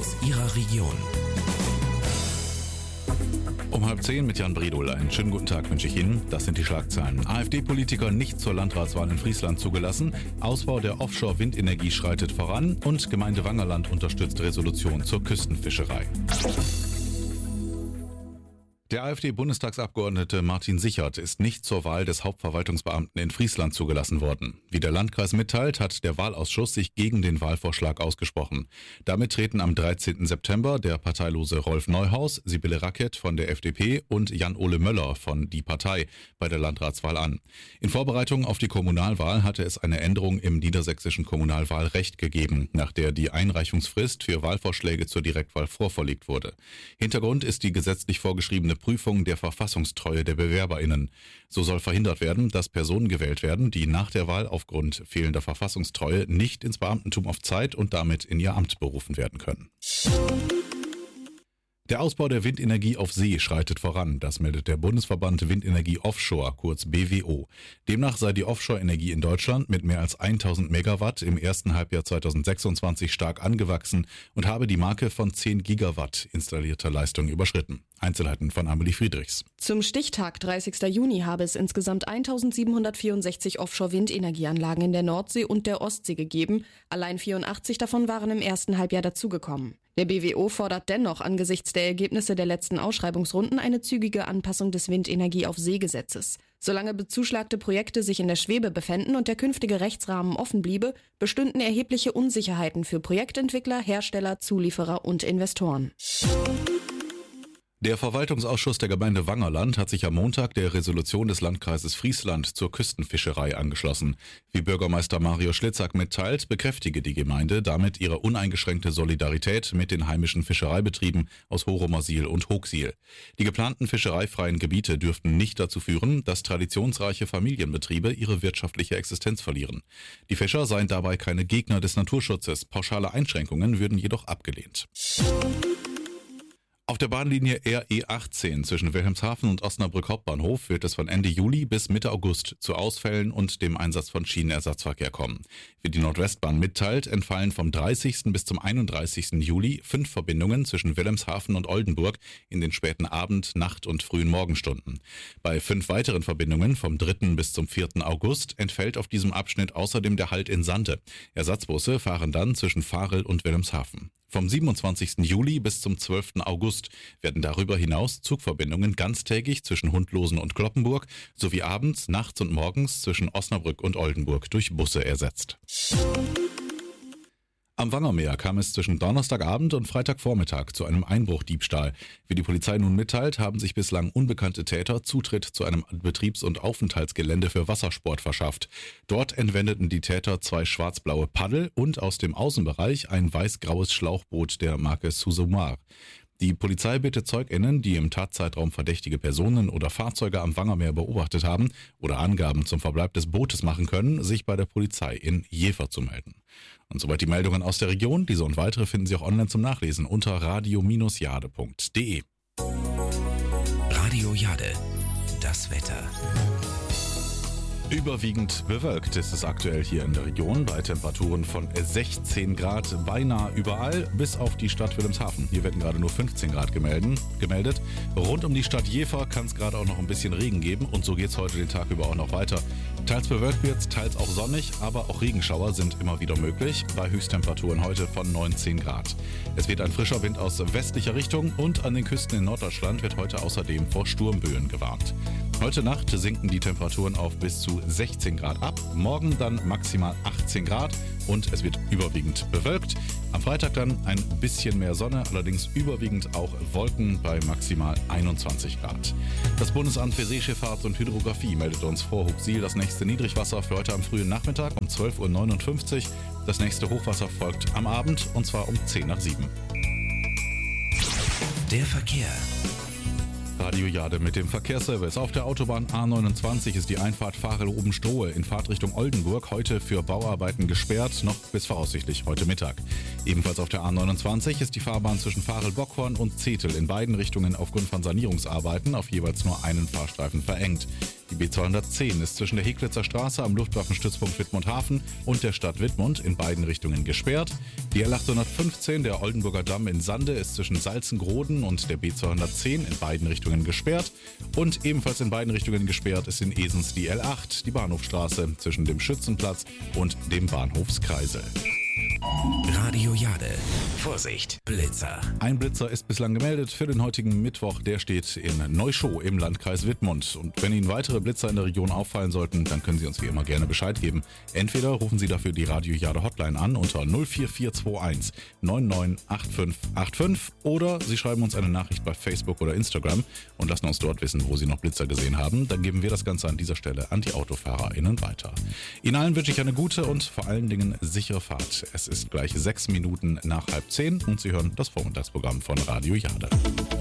aus Ihrer Region. Um 9:30 mit Jan Bredol. Einen schönen guten Tag wünsche ich Ihnen. Das sind die Schlagzeilen. AfD-Politiker nicht zur Landratswahl in Friesland zugelassen. Ausbau der Offshore-Windenergie schreitet voran. Und Gemeinde Wangerland unterstützt Resolution zur Küstenfischerei. Der AfD-Bundestagsabgeordnete Martin Sichert ist nicht zur Wahl des Hauptverwaltungsbeamten in Friesland zugelassen worden. Wie der Landkreis mitteilt, hat der Wahlausschuss sich gegen den Wahlvorschlag ausgesprochen. Damit treten am 13. September der parteilose Rolf Neuhaus, Sibylle Rackett von der FDP und Jan-Ole Möller von Die Partei bei der Landratswahl an. In Vorbereitung auf die Kommunalwahl hatte es eine Änderung im niedersächsischen Kommunalwahlrecht gegeben, nach der die Einreichungsfrist für Wahlvorschläge zur Direktwahl vorverlegt wurde. Hintergrund ist die gesetzlich vorgeschriebene Prüfung der Verfassungstreue der BewerberInnen. So soll verhindert werden, dass Personen gewählt werden, die nach der Wahl aufgrund fehlender Verfassungstreue nicht ins Beamtentum auf Zeit und damit in ihr Amt berufen werden können. Der Ausbau der Windenergie auf See schreitet voran, das meldet der Bundesverband Windenergie Offshore, kurz BWO. Demnach sei die Offshore-Energie in Deutschland mit mehr als 1000 Megawatt im ersten Halbjahr 2026 stark angewachsen und habe die Marke von 10 Gigawatt installierter Leistung überschritten. Einzelheiten von Amelie Friedrichs. Zum Stichtag 30. Juni habe es insgesamt 1764 Offshore-Windenergieanlagen in der Nordsee und der Ostsee gegeben. Allein 84 davon waren im ersten Halbjahr dazugekommen. Der BWO fordert dennoch angesichts der Ergebnisse der letzten Ausschreibungsrunden eine zügige Anpassung des Windenergie-auf-See-Gesetzes. Solange bezuschlagte Projekte sich in der Schwebe befänden und der künftige Rechtsrahmen offen bliebe, bestünden erhebliche Unsicherheiten für Projektentwickler, Hersteller, Zulieferer und Investoren. Der Verwaltungsausschuss der Gemeinde Wangerland hat sich am Montag der Resolution des Landkreises Friesland zur Küstenfischerei angeschlossen. Wie Bürgermeister Mario Schlitzak mitteilt, bekräftige die Gemeinde damit ihre uneingeschränkte Solidarität mit den heimischen Fischereibetrieben aus Horomersiel und Hochsiel. Die geplanten fischereifreien Gebiete dürften nicht dazu führen, dass traditionsreiche Familienbetriebe ihre wirtschaftliche Existenz verlieren. Die Fischer seien dabei keine Gegner des Naturschutzes, pauschale Einschränkungen würden jedoch abgelehnt. Auf der Bahnlinie RE18 zwischen Wilhelmshaven und Osnabrück Hauptbahnhof wird es von Ende Juli bis Mitte August zu Ausfällen und dem Einsatz von Schienenersatzverkehr kommen. Wie die Nordwestbahn mitteilt, entfallen vom 30. bis zum 31. Juli 5 Verbindungen zwischen Wilhelmshaven und Oldenburg in den späten Abend-, Nacht- und frühen Morgenstunden. Bei 5 weiteren Verbindungen vom 3. bis zum 4. August entfällt auf diesem Abschnitt außerdem der Halt in Sante. Ersatzbusse fahren dann zwischen Varel und Wilhelmshaven. Vom 27. Juli bis zum 12. August werden darüber hinaus Zugverbindungen ganztägig zwischen Hundlosen und Cloppenburg sowie abends, nachts und morgens zwischen Osnabrück und Oldenburg durch Busse ersetzt. Am Wangermeer kam es zwischen Donnerstagabend und Freitagvormittag zu einem Einbruchdiebstahl. Wie die Polizei nun mitteilt, haben sich bislang unbekannte Täter Zutritt zu einem Betriebs- und Aufenthaltsgelände für Wassersport verschafft. Dort entwendeten die Täter 2 schwarz-blaue Paddel und aus dem Außenbereich ein weiß-graues Schlauchboot der Marke Susumar. Die Polizei bittet ZeugInnen, die im Tatzeitraum verdächtige Personen oder Fahrzeuge am Wangermeer beobachtet haben oder Angaben zum Verbleib des Bootes machen können, sich bei der Polizei in Jever zu melden. Und soweit die Meldungen aus der Region. Diese und weitere finden Sie auch online zum Nachlesen unter radio-jade.de. Radio Jade, das Wetter. Überwiegend bewölkt ist es aktuell hier in der Region bei Temperaturen von 16 Grad beinahe überall, bis auf die Stadt Wilhelmshaven. Hier werden gerade nur 15 Grad gemeldet. Rund um die Stadt Jever kann es gerade auch noch ein bisschen Regen geben und so geht es heute den Tag über auch noch weiter. Teils bewölkt wird es, teils auch sonnig, aber auch Regenschauer sind immer wieder möglich, bei Höchsttemperaturen heute von 19 Grad. Es weht ein frischer Wind aus westlicher Richtung und an den Küsten in Norddeutschland wird heute außerdem vor Sturmböen gewarnt. Heute Nacht sinken die Temperaturen auf bis zu 16 Grad ab, morgen dann maximal 18 Grad und es wird überwiegend bewölkt. Am Freitag dann ein bisschen mehr Sonne, allerdings überwiegend auch Wolken bei maximal 21 Grad. Das Bundesamt für Seeschifffahrt und Hydrographie meldet uns vor Hochsiel das nächste Niedrigwasser für heute am frühen Nachmittag um 12:59 Uhr. Das nächste Hochwasser folgt am Abend und zwar um 6:50. Der Verkehr. Radio Jade mit dem Verkehrsservice. Auf der Autobahn A29 ist die Einfahrt Varel-Obenstohe in Fahrtrichtung Oldenburg heute für Bauarbeiten gesperrt, noch bis voraussichtlich heute Mittag. Ebenfalls auf der A29 ist die Fahrbahn zwischen Varel-Bockhorn und Zetel in beiden Richtungen aufgrund von Sanierungsarbeiten auf jeweils nur einen Fahrstreifen verengt. Die B210 ist zwischen der Heglitzer Straße am Luftwaffenstützpunkt Wittmund-Hafen und der Stadt Wittmund in beiden Richtungen gesperrt. Die L815, der Oldenburger Damm in Sande, ist zwischen Salzengroden und der B210 in beiden Richtungen gesperrt. Und ebenfalls in beiden Richtungen gesperrt ist in Esens die L8, die Bahnhofstraße zwischen dem Schützenplatz und dem Bahnhofskreisel. Radio Jade. Vorsicht, Blitzer. Ein Blitzer ist bislang gemeldet für den heutigen Mittwoch. Der steht in Neuschow im Landkreis Wittmund. Und wenn Ihnen weitere Blitzer in der Region auffallen sollten, dann können Sie uns wie immer gerne Bescheid geben. Entweder rufen Sie dafür die Radio Jade Hotline an unter 04421 998585 oder Sie schreiben uns eine Nachricht bei Facebook oder Instagram und lassen uns dort wissen, wo Sie noch Blitzer gesehen haben. Dann geben wir das Ganze an dieser Stelle an die AutofahrerInnen weiter. Ihnen allen wünsche ich eine gute und vor allen Dingen sichere Fahrt. Es ist gleich 6 Minuten nach 9:30 und Sie hören das Vormittagsprogramm von Radio Jade.